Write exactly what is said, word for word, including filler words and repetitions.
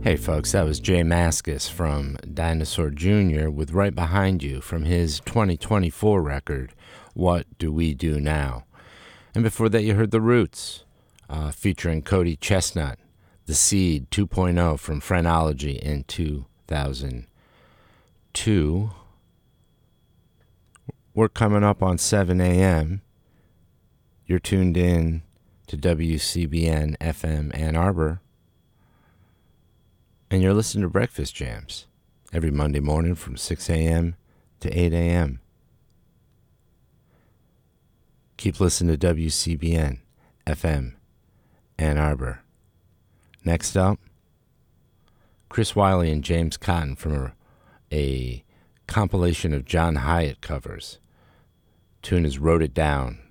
Hey folks, that was Jay Mascis from Dinosaur Junior with Right Behind You from his twenty twenty-four record, What Do We Do Now? And before that you heard The Roots, uh, featuring Cody Chestnut, The Seed two point oh from Phrenology in two thousand two. We're coming up on seven a.m. You're tuned in to W C B N F M Ann Arbor. And you're listening to Breakfast Jams every Monday morning from six a.m. to eight a.m. Keep listening to W C B N F M Ann Arbor. Next up, Chris Wiley and James Cotton from a, a compilation of John Hyatt covers. Tune is Wrote It Down.